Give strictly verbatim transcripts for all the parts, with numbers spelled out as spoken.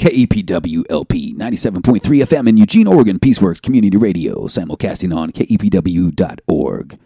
K E P W L P ninety-seven point three F M in Eugene, Oregon, Peaceworks Community Radio, simulcasting on K E P W dot org.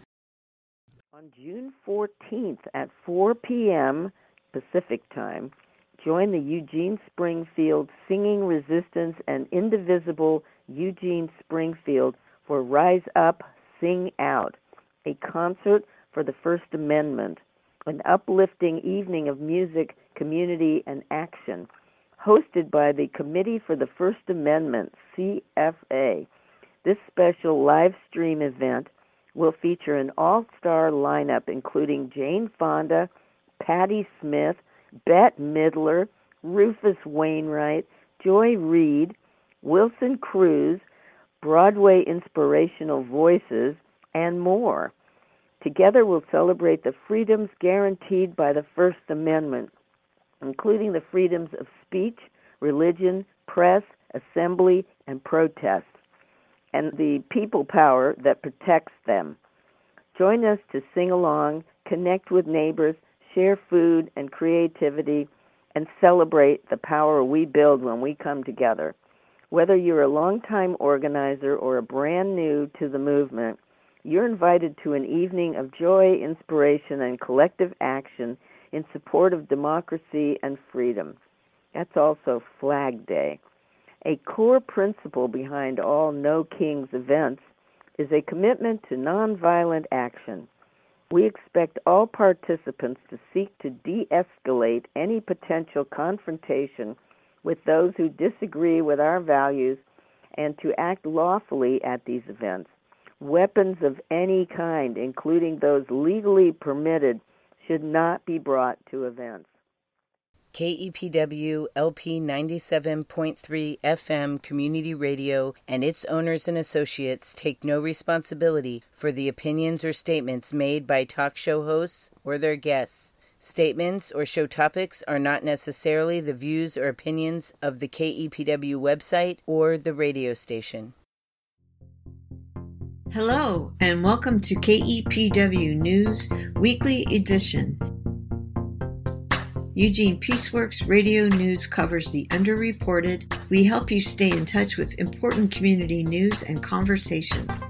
On June fourteenth at four p.m. Pacific Time, join the Eugene Springfield Singing Resistance and Indivisible Eugene Springfield for Rise Up, Sing Out, a concert for the First Amendment, an uplifting evening of music, community, and action, hosted by the Committee for the First Amendment, C F A. This special live stream event will feature an all-star lineup including Jane Fonda, Patti Smith, Bette Midler, Rufus Wainwright, Joy Reid, Wilson Cruz, Broadway inspirational voices, and more. Together we'll celebrate the freedoms guaranteed by the First Amendment, including the freedoms of speech, religion, press, assembly, and protest, and the people power that protects them. Join us to sing along, connect with neighbors, share food and creativity, and celebrate the power we build when we come together. Whether you're a longtime organizer or a brand new to the movement, you're invited to an evening of joy, inspiration, and collective action in support of democracy and freedom. That's also Flag Day. A core principle behind all No Kings events is a commitment to nonviolent action. We expect all participants to seek to de-escalate any potential confrontation with those who disagree with our values and to act lawfully at these events. Weapons of any kind, including those legally permitted, should not be brought to events. K E P W L P ninety-seven point three F M Community Radio and its owners and associates take no responsibility for the opinions or statements made by talk show hosts or their guests. Statements or show topics are not necessarily the views or opinions of the K E P W website or the radio station. Hello, and welcome to K E P W News Weekly Edition. Eugene Peaceworks Radio News covers the underreported. We help you stay in touch with important community news and conversation.